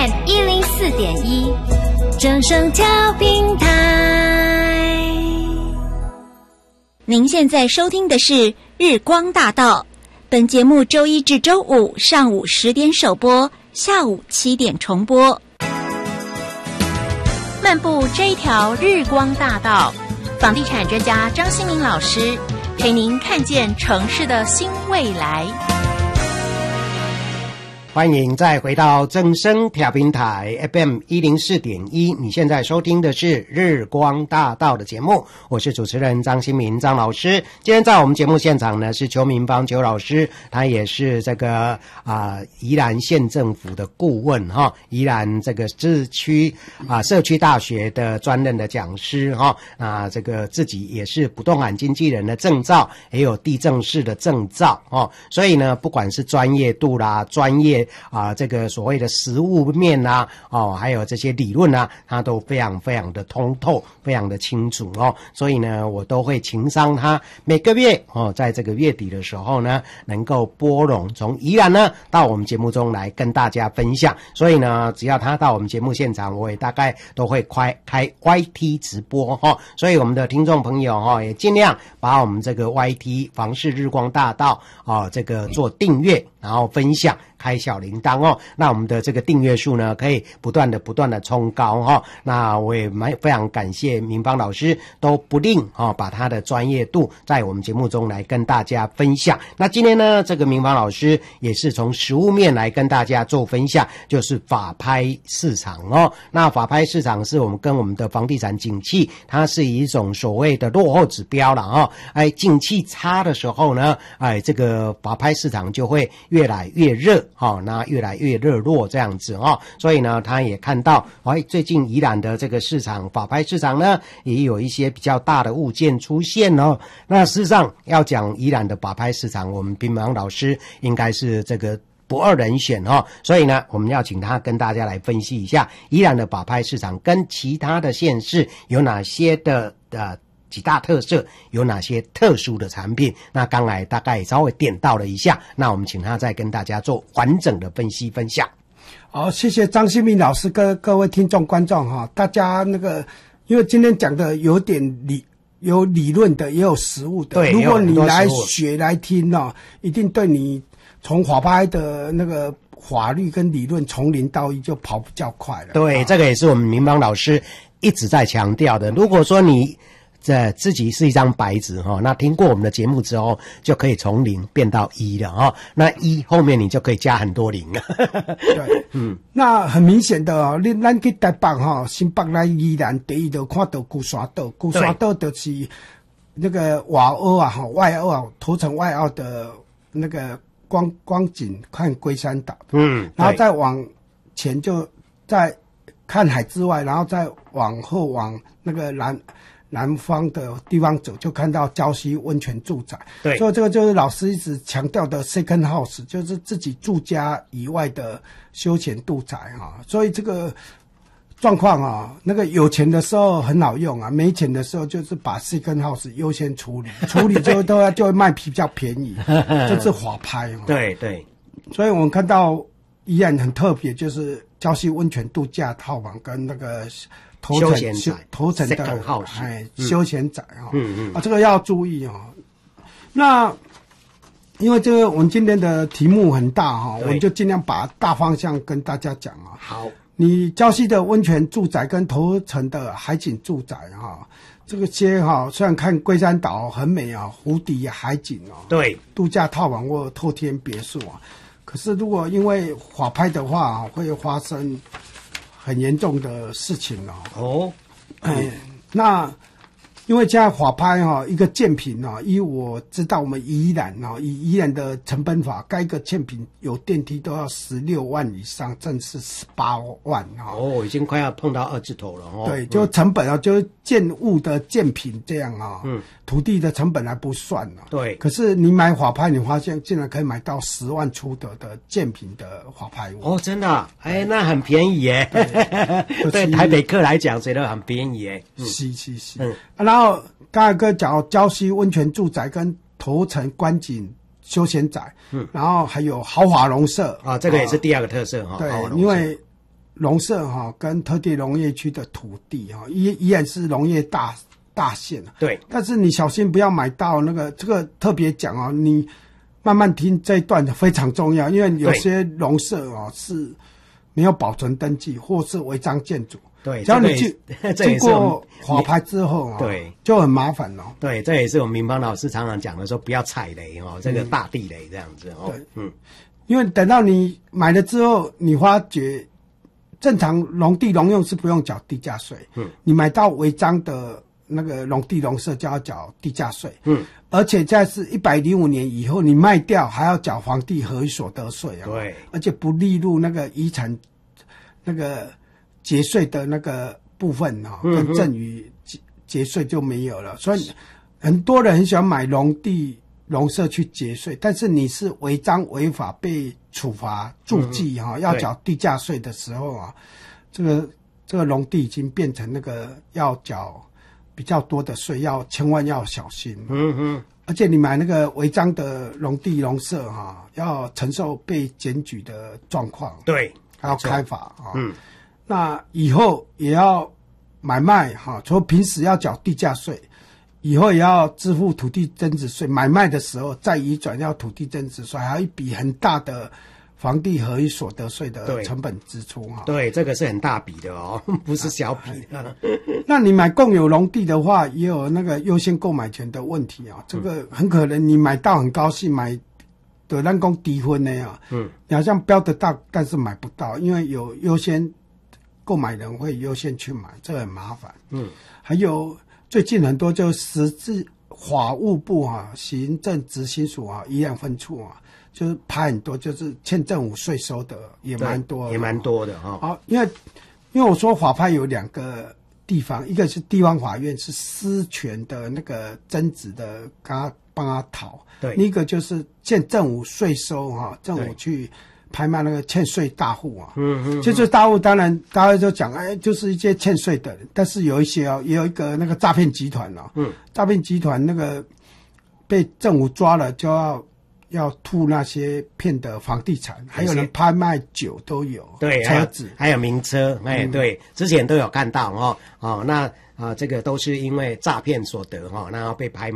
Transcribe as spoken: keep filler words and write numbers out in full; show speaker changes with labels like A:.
A: 一零四点一，正声调频台。您现在收听的是日光大道，本节目周一至周五上午十点首播，下午七点重播。漫步这一条日光大道，房地产专家张新民老师陪您看见城市的新未来。
B: 欢迎再回到正声调频台 F M 一零四点一，你现在收听的是日光大道的节目，我是主持人张新民张老师。今天在我们节目现场呢是邱明芳邱老师，他也是这个啊、呃、宜兰县政府的顾问哈，宜兰这个自区啊、呃、社区大学的专任的讲师哈，啊这个自己也是不动产经纪人的证照，也有地政士的证照哦，所以呢不管是专业度啦，专业啊，这个所谓的实务面啊，哦，还有这些理论啊，他都非常非常的通透，非常的清楚哦。所以呢，我都会情商他每个月哦，在这个月底的时候呢，能够拨冗从宜兰呢到我们节目中来跟大家分享。所以呢，只要他到我们节目现场，我也大概都会开开 Y T 直播哈、哦。所以我们的听众朋友哈、哦，也尽量把我们这个 Y T 房市日光大道哦，这个做订阅，然后分享。开小铃铛哦，那我们的这个订阅数呢，可以不断的不断的冲高哈、哦。那我也蛮非常感谢明芳老师都不吝哦，把他的专业度在我们节目中来跟大家分享。那今天呢，这个明芳老师也是从实务面来跟大家做分享，就是法拍市场哦。那法拍市场是我们跟我们的房地产景气，它是一种所谓的落后指标了哦。哎，景气差的时候呢，哎，这个法拍市场就会越来越热。好、哦，那越来越热络这样子哦，所以呢，他也看到，哎，最近宜兰的这个市场法拍市场呢，也有一些比较大的物件出现哦。那事实上要讲宜兰的法拍市场，我们明芳老师应该是这个不二人选哦，所以呢，我们要请他跟大家来分析一下宜兰的法拍市场跟其他的县市有哪些的呃。几大特色，有哪些特殊的产品，那刚才大概稍微点到了一下，那我们请他再跟大家做完整的分析分享。
C: 好，谢谢张新民老师跟各位听众观众哈，大家那个因为今天讲的有点理有理论的也有实务的，
B: 对，
C: 如果你来学来听哦，一定对你从法拍的那个法律跟理论从零到一就跑比较快了。
B: 对，这个也是我们明芳老师一直在强调的。如果说你这自己是一张白纸哈，那听过我们的节目之后，就可以从零变到一了哈。那一后面你就可以加很多零了。
C: 对，嗯，那很明显的哦，你咱去台北哈，新北来宜兰，第一就看到鼓山岛，鼓山岛就是那个外澳啊，哈，外澳啊，头城外澳的那个光光景看龟山岛，嗯，然后再往前就在看海之外，然后再往后往那个南。南方的地方走，就看到礁溪温泉住宅。对，所以这个就是老师一直强调的 second house， 就是自己住家以外的休闲住宅啊。所以这个状况啊，那个有钱的时候很好用啊，没钱的时候就是把 second house 优先处理，处理之后都要就会卖比较便宜，这是法拍啊。
B: 对对，
C: 所以我们看到宜兰很特别，就是礁溪温泉度假套房跟那个。
B: 休闲宅，
C: 头层的
B: 哎，
C: 休闲宅啊、哦，
B: 嗯嗯
C: 啊，这个要注意哦。那因为这个我们今天的题目很大哈、哦，我们就尽量把大方向跟大家讲啊。
B: 好，
C: 你礁溪的温泉住宅跟头层的海景住宅哈、哦，这个些哈、哦，虽然看龟山岛很美啊，湖底海景哦，
B: 对，
C: 度假套房或透天别墅啊，可是如果因为法拍的话，会发生。很严重的事情哦。哦，哎，那因为现在法拍哈、哦、一个建坪啊，依我知道我们宜兰啊、哦，以宜兰的成本法，该个建坪有电梯都要十六万以上，正是十八万啊、
B: 哦。哦，已经快要碰到二字头了哦。
C: 对，就成本啊，嗯、就是建物的建坪这样啊、哦。嗯。土地的成本还不算呢、啊。对。可是你买法拍，你发现竟然可以买到十万出头的建坪的法拍屋。
B: 哦，真的、啊？哎，那很便宜耶。对，对台北客来讲，觉得很便宜耶。
C: 嗯、是是是。嗯。啊、然后刚才哥讲礁溪温泉住宅跟头城观景休闲宅，嗯，然后还有豪华农舍
B: 啊，这个也是第二个特色哈。
C: 对，因为农舍哈、哦、跟特定农业区的土地哈、哦，依依然是农业大大县。
B: 对，
C: 但是你小心不要买到那个，这个特别讲哦，你慢慢听这一段非常重要，因为有些农舍哦是没有保存登记或是违章建筑。
B: 对，
C: 只要你去经过法拍之后啊，
B: 对，
C: 就很麻烦哦。
B: 对，这也是我们民邦老师常常讲的，说不要踩雷哦，这个大地雷这样子哦。
C: 对，
B: 嗯，
C: 因为等到你买了之后，你发觉正常农地农用是不用缴地价税，嗯，你买到违章的那个农地农舍就要缴地价税，嗯，而且在是一百零五年以后，你卖掉还要缴房地合一所得税啊，
B: 对，
C: 而且不列入那个遗产那个节税的那个部分啊，跟赠与节节税就没有了，所以很多人很喜欢买农地农舍去节税，但是你是违章违法被处罚注记哈、嗯，要缴地价税的时候啊，这个这个农地已经变成那个要缴比较多的税，要千万要小心。嗯嗯，而且你买那个违章的农地农舍哈，要承受被检举的状况，
B: 对，
C: 还要开罚啊。
B: 嗯，
C: 那以后也要买卖哈，除了平时要缴地价税。以后也要支付土地增值税，买卖的时候再移转要土地增值税，还有一笔很大的房地合一所得税的成本支出哈。
B: 对，这个是很大笔的哦，不是小笔的。啊、
C: 那你买共有农地的话，也有那个优先购买权的问题啊。这个很可能你买到很高兴，买的咱讲低分的啊，嗯，你好像标得到，但是买不到，因为有优先购买人会优先去买，这个很麻烦。嗯，还有。最近很多就实质法务部啊、行政执行署啊、宜兰分处啊，就是拍很多，就是欠政府税收的也蛮多的，
B: 也蛮多的哈、哦。
C: 啊，因为因为我说法拍有两个地方，一个是地方法院是私权的那个争执的，刚刚帮他讨；对，另一个就是欠政府税收哈、啊，政府去。拍卖那个欠税大户啊，嗯嗯，欠税大户当然大家就讲，哎，就是一些欠税的人，但是有一些哦，也有一个那个诈骗集团哦，嗯，诈骗集团那个被政府抓了，就要要吐那些骗的房地产，还有人拍卖酒都有，
B: 对，
C: 车子
B: 还有名车，哎、嗯，对，之前都有看到哦，哦，那啊、呃，这个都是因为诈骗所得哈、哦，那要被拍卖。